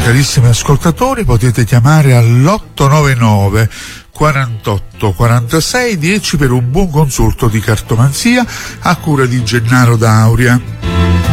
Carissimi ascoltatori, potete chiamare all'899 48 46 10 per un buon consulto di cartomanzia a cura di Gennaro D'Auria.